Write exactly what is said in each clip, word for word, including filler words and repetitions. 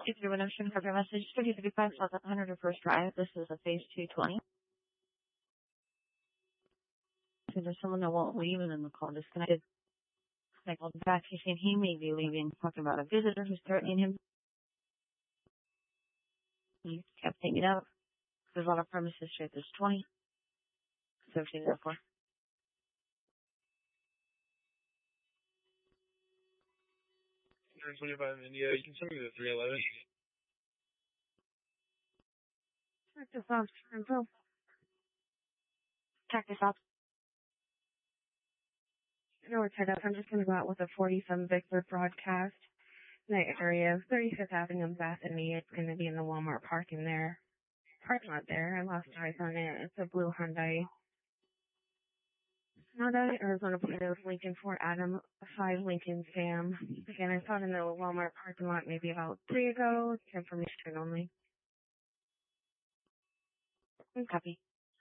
If you're an ocean cover message, thirty thirty-five South one hundred First Drive. This is a phase two twenty. So there's someone that won't leave and then the call disconnected. I called back. He's saying he may be leaving, talking about a visitor who's threatening him. He kept hanging out. There's on a premises straight. There's twenty. thirteen oh four. nine twenty-five India, you can send me the three eleven. Check this out. Info. Check this out. No, it's head up. I'm just going to go out with a forty-some Victor broadcast. In that area of thirty-fifth Avenue in Bethany. It's going to be in the Walmart parking there. Parking lot there. I lost eyes on it. It's a blue Hyundai. Hyundai, Arizona Potatoes, Lincoln Ford Adam, five Lincoln Sam. Again, I saw it in the Walmart parking lot maybe about three ago. It's information only. Copy.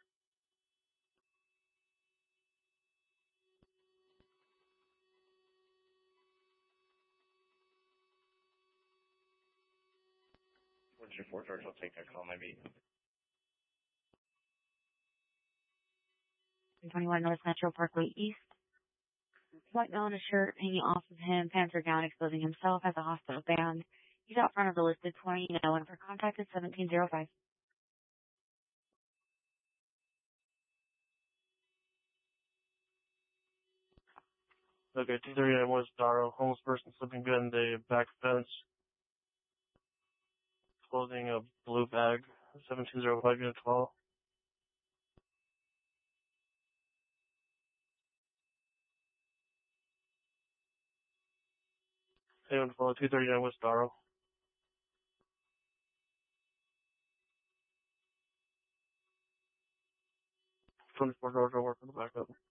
What's your four charge? I'll take that call, maybe. twenty-one North Metro Parkway East. White melon shirt hanging off of him, pants are down, exposing himself as a hospital band. He's out front of the listed twenty, no one for contact at seventeen oh five. Okay, two thirty-nine West Darrow. Homeless person slipping behind the back fence. Clothing a blue bag. seventeen oh five, unit twelve. Anyone follow two thirty-nine West Darrow. twenty-four Georgia, work on the backup.